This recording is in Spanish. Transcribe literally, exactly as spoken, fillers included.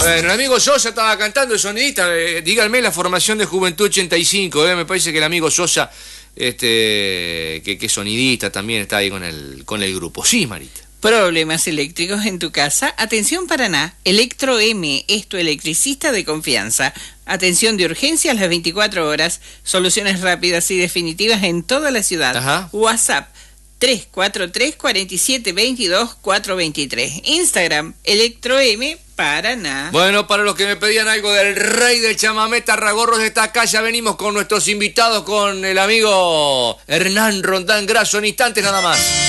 Bueno, el amigo Sosa estaba cantando, el sonidista. Eh, díganme la formación de Juventud ochenta y cinco. Eh, me parece que el amigo Sosa, este, que, que sonidista también está ahí con el, con el grupo. Sí, Marita. ¿Problemas eléctricos en tu casa? Atención Paraná, Electro M es tu electricista de confianza. Atención de urgencia a las veinticuatro horas, soluciones rápidas y definitivas en toda la ciudad. Ajá. WhatsApp tres cuatro tres, cuatro siete dos dos, cuatro dos tres. Instagram Electro M Paraná. Bueno, para los que me pedían algo del rey del chamamé Tarragorros de esta calle, venimos con nuestros invitados, con el amigo Hernán Rondán Grasso en instantes nada más.